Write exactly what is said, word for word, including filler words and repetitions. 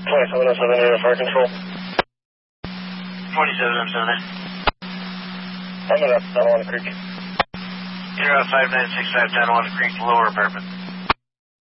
twenty-seven oh seven, area fire control. twenty-seven oh seven. I'm at Tonawanda Creek. You're at five nine six five Tonawanda Creek, lower apartment.